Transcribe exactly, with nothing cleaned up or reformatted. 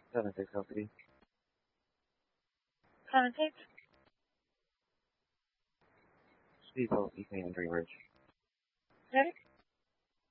seven six L T D. seven six. Speedboat, East Main, Dream Ridge. Ready?